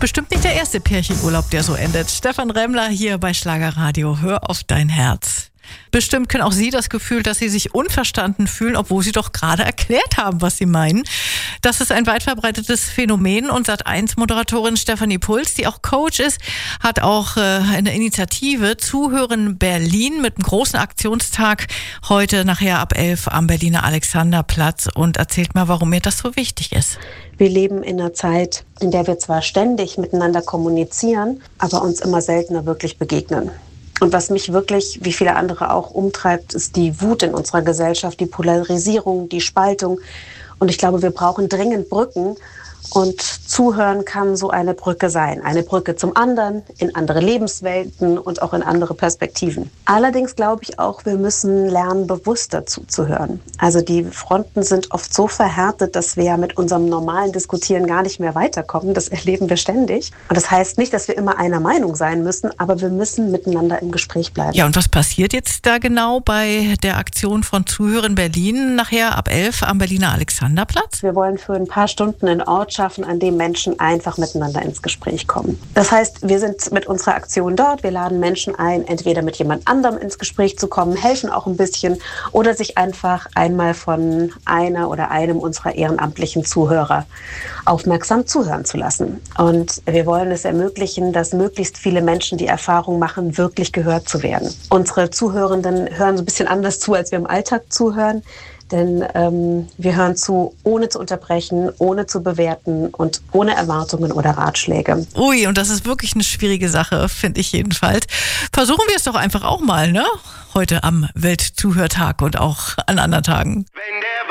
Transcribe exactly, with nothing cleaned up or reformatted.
Bestimmt nicht der erste Pärchenurlaub, der so endet. Stefan Remmler hier bei Schlagerradio. Hör auf dein Herz. Bestimmt können auch Sie das Gefühl, dass Sie sich unverstanden fühlen, obwohl Sie doch gerade erklärt haben, was Sie meinen. Das ist ein weit verbreitetes Phänomen und Sat eins Moderatorin Stefanie Puls, die auch Coach ist, hat auch äh, eine Initiative Zuhören Berlin mit einem großen Aktionstag heute nachher ab elf am Berliner Alexanderplatz und erzählt mal, warum mir das so wichtig ist. Wir leben in einer Zeit, in der wir zwar ständig miteinander kommunizieren, aber uns immer seltener wirklich begegnen. Und was mich wirklich, wie viele andere auch, umtreibt, ist die Wut in unserer Gesellschaft, die Polarisierung, die Spaltung. Und ich glaube, wir brauchen dringend Brücken. Und Zuhören kann so eine Brücke sein. Eine Brücke zum anderen, in andere Lebenswelten und auch in andere Perspektiven. Allerdings glaube ich auch, wir müssen lernen, bewusster zuzuhören. Also die Fronten sind oft so verhärtet, dass wir ja mit unserem normalen Diskutieren gar nicht mehr weiterkommen. Das erleben wir ständig. Und das heißt nicht, dass wir immer einer Meinung sein müssen, aber wir müssen miteinander im Gespräch bleiben. Ja, und was passiert jetzt da genau bei der Aktion von Zuhören Berlin nachher ab elf am Berliner Alexanderplatz? Wir wollen für ein paar Stunden einen Ort schaffen, an dem Menschen einfach miteinander ins Gespräch kommen. Das heißt, wir sind mit unserer Aktion dort, wir laden Menschen ein, entweder mit jemand anderem ins Gespräch zu kommen, helfen auch ein bisschen oder sich einfach einmal von einer oder einem unserer ehrenamtlichen Zuhörer aufmerksam zuhören zu lassen. Und wir wollen es ermöglichen, dass möglichst viele Menschen die Erfahrung machen, wirklich gehört zu werden. Unsere Zuhörenden hören so ein bisschen anders zu, als wir im Alltag zuhören. Denn ähm, wir hören zu, ohne zu unterbrechen, ohne zu bewerten und ohne Erwartungen oder Ratschläge. Ui, und das ist wirklich eine schwierige Sache, finde ich jedenfalls. Versuchen wir es doch einfach auch mal, ne? Heute am Weltzuhörtag und auch an anderen Tagen. Wenn der